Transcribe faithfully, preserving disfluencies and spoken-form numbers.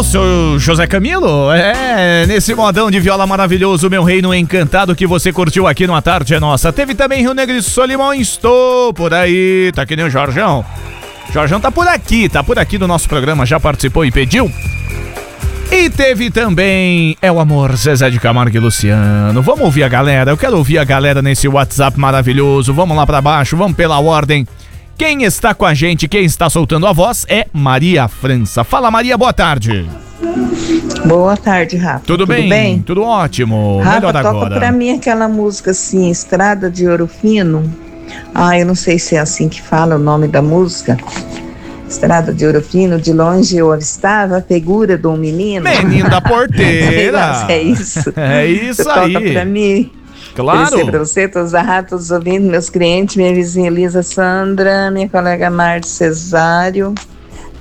seu José Camilo? É, nesse modão de viola maravilhoso, Meu Reino Encantado, que você curtiu aqui no A Tarde é Nossa. Teve também Rio Negro e Solimões, estou por aí, tá que nem o Jorjão. Jorjão tá por aqui, tá por aqui do nosso programa, já participou e pediu. E teve também É o Amor, Zezé de Camargo e Luciano. Vamos ouvir a galera, eu quero ouvir a galera nesse WhatsApp maravilhoso. Vamos lá pra baixo, vamos pela ordem. Quem está com a gente, quem está soltando a voz é Maria França. Fala, Maria, boa tarde. Boa tarde, Rafa. Tudo, Tudo bem? bem? Tudo ótimo. Rafa, Melhor toca agora. pra mim aquela música assim, Estrada de Ouro Fino. Ah, eu não sei se é assim que fala o nome da música. Estrada de Ouro Fino, de longe eu avistava a figura de um menino. Menino da porteira. É isso. É isso você aí. Toca pra mim. Claro. Pra você, todos os ratos ouvindo, meus clientes, minha vizinha Elisa Sandra, minha colega Márcia Cesário.